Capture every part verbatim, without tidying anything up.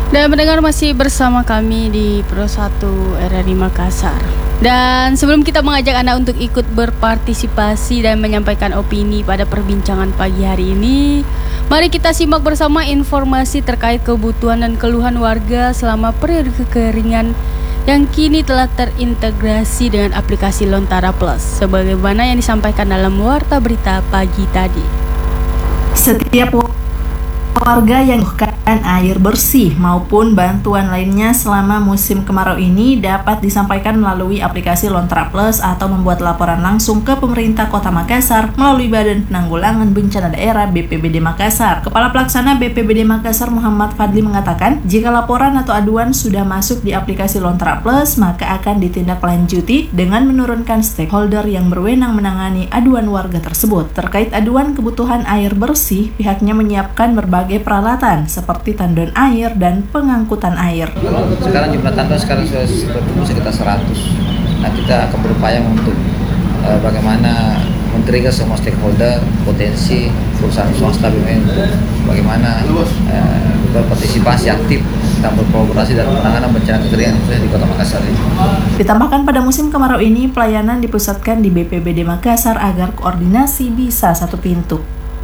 Dan mendengar masih bersama kami di Pro satu R R I Makassar. Dan sebelum kita mengajak Anda untuk ikut berpartisipasi dan menyampaikan opini pada perbincangan pagi hari ini, mari kita simak bersama informasi terkait kebutuhan dan keluhan warga selama periode kekeringan yang kini telah terintegrasi dengan aplikasi Lontara Plus, sebagaimana yang disampaikan dalam Warta Berita pagi tadi. Setiap warga yang membutuhkan air bersih maupun bantuan lainnya selama musim kemarau ini dapat disampaikan melalui aplikasi Lontara Plus atau membuat laporan langsung ke pemerintah Kota Makassar melalui Badan Penanggulangan Bencana Daerah B P B D Makassar. Kepala Pelaksana B P B D Makassar Muhammad Fadli mengatakan, jika laporan atau aduan sudah masuk di aplikasi Lontara Plus, maka akan ditindaklanjuti dengan menurunkan stakeholder yang berwenang menangani aduan warga tersebut. Terkait aduan kebutuhan air bersih, pihaknya menyiapkan berbagai peralatan seperti tandon air dan pengangkutan air. Sekarang jumlah tandon sekarang sudah bertumbuh sekitar seratus. Nah, kita akan berupaya untuk uh, bagaimana men-trigger semua stakeholder, potensi perusahaan swasta B U M N untuk bagaimana uh, berpartisipasi aktif dalam berkolaborasi dalam penanganan bencana kekeringan khususnya di Kota Makassar ini. Ditambahkan pada musim kemarau ini, pelayanan dipusatkan di B P B D Makassar agar koordinasi bisa satu pintu.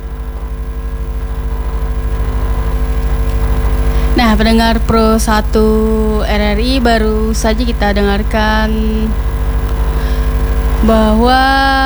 Nah, pendengar Pro satu R R I, baru saja kita dengarkan bahwa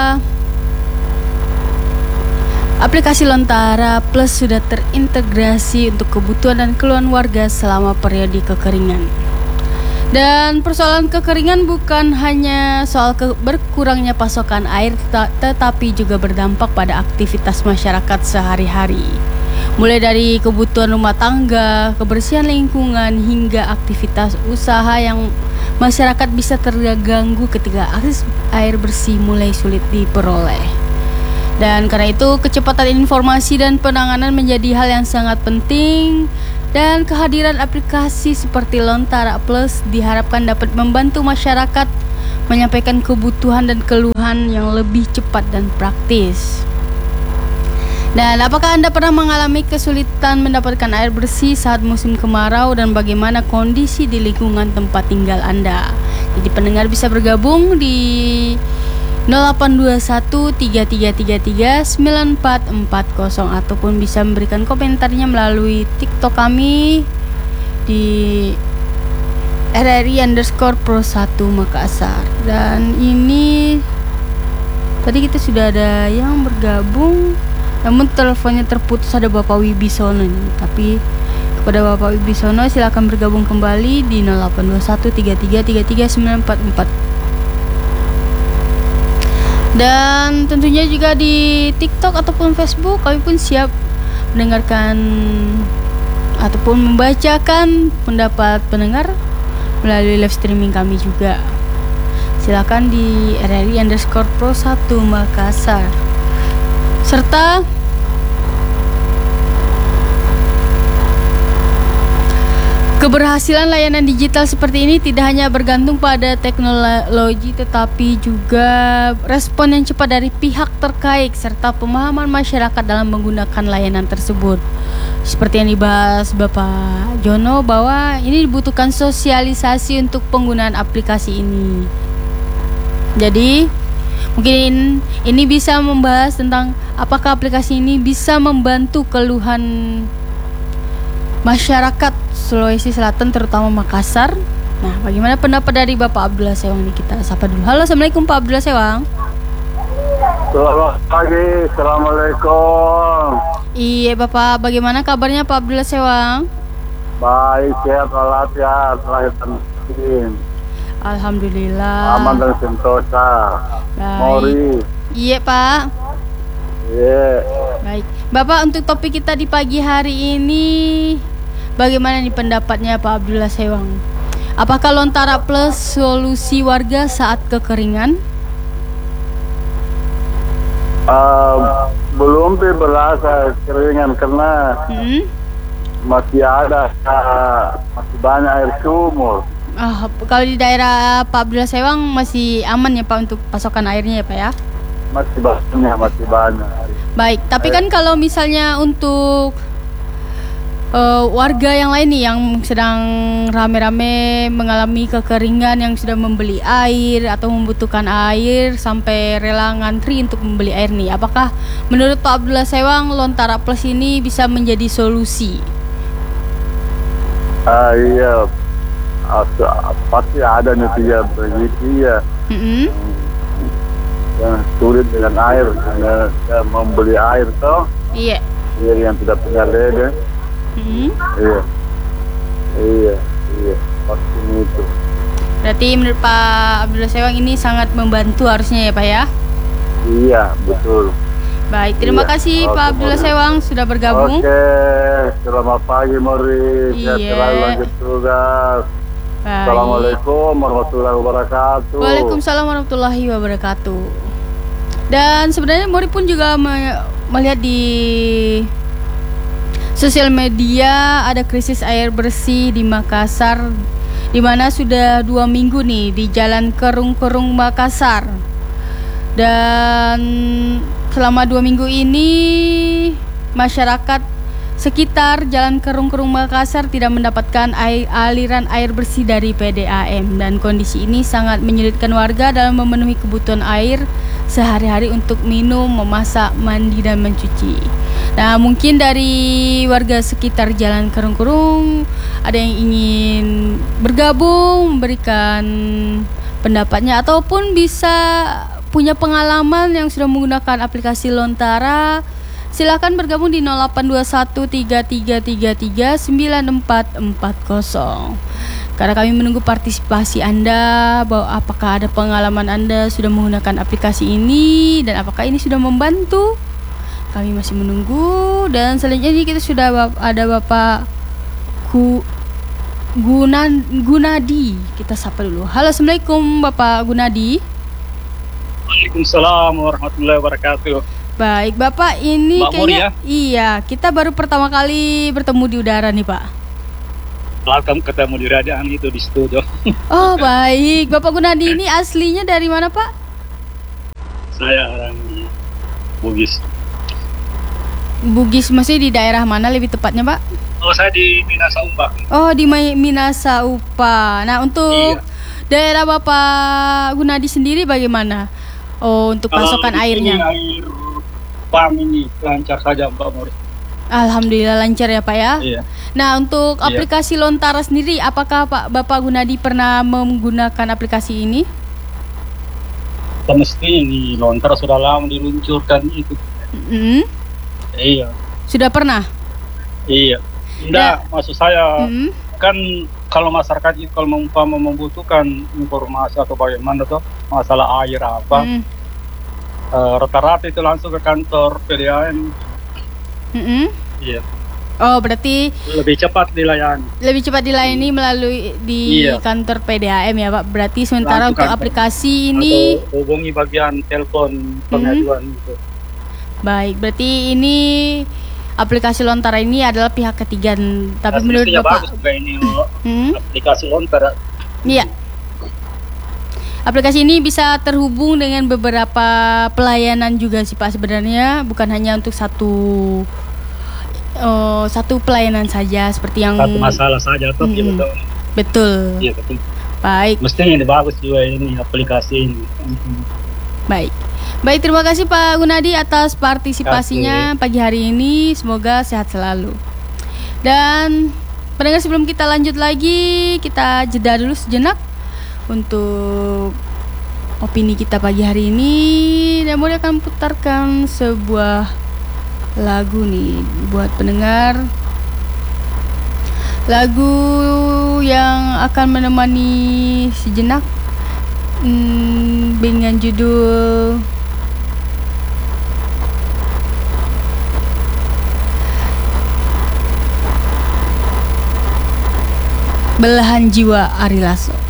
aplikasi Lontara Plus sudah terintegrasi untuk kebutuhan dan keluhan warga selama periode kekeringan. Dan persoalan kekeringan bukan hanya soal ke- berkurangnya pasokan air, t- tetapi juga berdampak pada aktivitas masyarakat sehari-hari. Mulai dari kebutuhan rumah tangga, kebersihan lingkungan, hingga aktivitas usaha yang masyarakat bisa terganggu ketika akses air bersih mulai sulit diperoleh. Dan karena itu, kecepatan informasi dan penanganan menjadi hal yang sangat penting, dan kehadiran aplikasi seperti Lontara Plus diharapkan dapat membantu masyarakat menyampaikan kebutuhan dan keluhan yang lebih cepat dan praktis. Dan apakah Anda pernah mengalami kesulitan mendapatkan air bersih saat musim kemarau dan bagaimana kondisi di lingkungan tempat tinggal Anda? Jadi pendengar bisa bergabung di nol delapan dua satu tiga tiga tiga tiga sembilan empat empat nol ataupun bisa memberikan komentarnya melalui TikTok kami di R R I underscore Pro satu Makassar. Dan ini tadi kita sudah ada yang bergabung, namun teleponnya terputus, ada Bapak Wibisono nih. Tapi kepada Bapak Wibisono silakan bergabung kembali di nol delapan dua satu tiga tiga tiga tiga sembilan empat empat. Dan tentunya juga di TikTok ataupun Facebook kami pun siap mendengarkan ataupun membacakan pendapat pendengar melalui live streaming kami juga. Silakan di R R I underscore Pro satu Makassar. Serta keberhasilan layanan digital seperti ini tidak hanya bergantung pada teknologi, tetapi juga respon yang cepat dari pihak terkait serta pemahaman masyarakat dalam menggunakan layanan tersebut. Seperti yang dibahas Bapak Jono, bahwa ini dibutuhkan sosialisasi untuk penggunaan aplikasi ini. Jadi mungkin ini bisa membahas tentang apakah aplikasi ini bisa membantu keluhan masyarakat Sulawesi Selatan, terutama Makassar. Nah, bagaimana pendapat dari Bapak Abdullah Sewang ini? Kita sapa dulu. Halo, Assalamualaikum Pak Abdullah Sewang. Selamat pagi, Assalamualaikum. Iya Bapak, bagaimana kabarnya Pak Abdullah Sewang? Baik, sehat walafiat, lahir dan batin. Alhamdulillah. Aman dan sentosa. Baik. Mori. Iya Pak. Iya. Baik, Bapak, untuk topik kita di pagi hari ini, bagaimana nih pendapatnya Pak Abdullah Sewang? Apakah Lontara Plus solusi warga saat kekeringan? Uh, belum sih berasa keringan karena Hmm? masih ada, uh, masih banyak air sumur. Ah, kalau di daerah Pak Abdullah Sewang masih aman ya Pak untuk pasokan airnya ya Pak ya? Masih banyak, masih banyak. Baik, tapi kan kalau misalnya untuk uh, warga yang lain nih yang sedang rame-rame mengalami kekeringan, yang sudah membeli air atau membutuhkan air sampai rela ngantri untuk membeli air nih. Apakah menurut Pak Abdullah Sewang Lontara Plus ini bisa menjadi solusi? Ah iya, As- pasti ada netizen begitu ya. Mm-mm. Yang sulit dengan air, dengan yang membeli air toh, Iya. iya yang tidak punya lede, Mm-mm. iya, iya, iya, pasti itu. Berarti menurut Pak Abdullah Sewang ini sangat membantu harusnya ya Pak ya? Iya, betul. Baik, terima Iya. kasih Oke, Pak Abdullah Mori. Sewang sudah bergabung. Oke, selamat pagi Mori, sehat Iya. selalu lanjut tugas. Baik. Assalamualaikum warahmatullahi wabarakatuh. Waalaikumsalam warahmatullahi wabarakatuh. Dan sebenarnya Mori pun juga me- melihat di sosial media ada krisis air bersih di Makassar, di mana sudah dua minggu nih di Jalan Kerung-Kerung Makassar. Dan selama dua minggu ini masyarakat sekitar Jalan Kerung-Kerung Makassar tidak mendapatkan air, aliran air bersih dari P D A M, dan kondisi ini sangat menyulitkan warga dalam memenuhi kebutuhan air sehari-hari untuk minum, memasak, mandi, dan mencuci. Nah, mungkin dari warga sekitar Jalan Kerung-Kerung ada yang ingin bergabung, memberikan pendapatnya, ataupun bisa punya pengalaman yang sudah menggunakan aplikasi Lontara. Silakan bergabung di nol delapan dua satu tiga tiga tiga tiga sembilan empat empat nol. Karena kami menunggu partisipasi Anda, bahwa apakah ada pengalaman Anda sudah menggunakan aplikasi ini dan apakah ini sudah membantu. Kami masih menunggu. Dan selanjutnya ini kita sudah bap- ada Bapak Gu Gunan Gunadi. Kita sapa dulu. Halo, Assalamualaikum Bapak Gunadi. Waalaikumsalam warahmatullahi wabarakatuh. Baik, Bapak, ini Mbak Mori kayaknya ya? iya, kita baru pertama kali bertemu di udara nih, Pak. Welcome ketemu di radian itu di studio. Oh, baik. Bapak Gunadi ini aslinya dari mana, Pak? Saya orang Bugis. Bugis, masih di daerah mana lebih tepatnya, Pak? Oh, saya di Minasa Upa. Oh, di Mai- Minasa Upa. Nah, untuk Iya. daerah Bapak Gunadi sendiri bagaimana? Oh, untuk Kalau pasokan di sini airnya. Air pam ini lancar saja Mbak Mori. Alhamdulillah lancar ya, Pak ya. Iya. Nah, untuk Iya. aplikasi Lontara sendiri, apakah Pak Bapak Gunadi pernah menggunakan aplikasi ini? Mesti ini Lontara sudah lama diluncurkan itu. Mm-mm. Iya. Sudah pernah? Iya. Enggak, maksud saya Mm-mm. kan kalau masyarakat itu kalau mempunyai membutuhkan informasi atau bagaimana tuh masalah air apa, Mm. eh, rata-rata itu langsung ke kantor P D A M. Mm-mm. Iya. Oh, berarti Lebih cepat dilayani. lebih cepat dilayani melalui di Iya. kantor P D A M ya, Pak. Berarti sementara Langsung untuk kantor. aplikasi ini Atau hubungi bagian telepon pengaduan itu. baik. Berarti ini aplikasi Lontara ini adalah pihak ketiga. Tapi Nah, menurut mestinya Bapak, bagus juga ini oh, Hmm? aplikasi Lontara. Iya. Aplikasi ini bisa terhubung dengan beberapa pelayanan juga sih, Pak, sebenarnya bukan hanya untuk satu oh, satu pelayanan saja seperti yang Satu masalah saja tuh. Iya Mm-mm. betul. betul. Iya betul. Baik. Mestinya ini bagus juga ini aplikasi ini. Mhm. Baik. Baik, terima kasih Pak Gunadi atas partisipasinya pagi hari ini. Semoga sehat selalu. Dan pendengar, sebelum kita lanjut lagi, kita jeda dulu sejenak untuk opini kita pagi hari ini. Dan boleh akan putarkan sebuah lagu nih buat pendengar. Lagu yang akan menemani sejenak hmm, dengan judul Belahan Jiwa Ari Lasso.